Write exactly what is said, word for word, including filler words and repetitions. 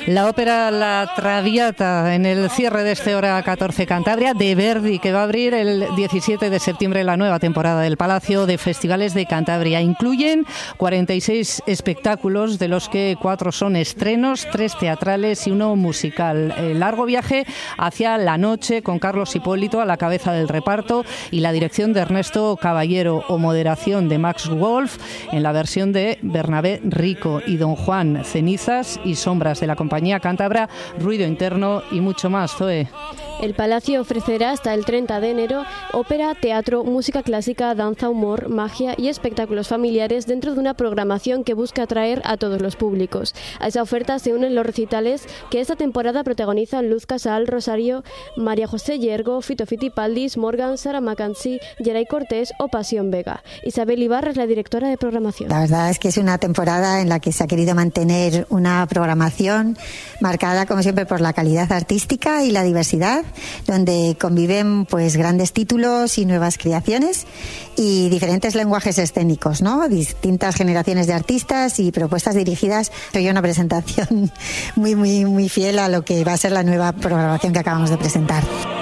La ópera La Traviata en el cierre de este Hora catorce Cantabria de Verdi, que va a abrir el diecisiete de septiembre la nueva temporada del Palacio de Festivales de Cantabria. Incluyen cuarenta y seis espectáculos, de los que cuatro son estrenos, tres teatrales y uno musical. El largo viaje hacia la noche, con Carlos Hipólito a la cabeza del reparto y la dirección de Ernesto Caballero, o moderación de Max Wolf en la versión de Bernabé Rico, y Don Juan, Cenizas y Sombras, de la compañía cántabra Ruido Interno, y mucho más. Zoe. El Palacio ofrecerá hasta el treinta de enero ópera, teatro, música clásica, danza, humor, magia y espectáculos familiares dentro de una programación que busca atraer a todos los públicos. A esa oferta se unen los recitales que esta temporada protagonizan Luz Casal, Rosario, María José Yergo, Fito Fitipaldis, Morgan, Sara Mackenzie, Geray Cortés o Pasión Vega. Isabel Ibarra es la directora de programación. La verdad es que es una temporada en la que se ha querido mantener una programación marcada, como siempre, por la calidad artística y la diversidad, donde conviven pues grandes títulos y nuevas creaciones y diferentes lenguajes escénicos, ¿no? Distintas generaciones de artistas y propuestas dirigidas. Soy una presentación muy, muy, muy fiel a lo que va a ser la nueva programación que acabamos de presentar.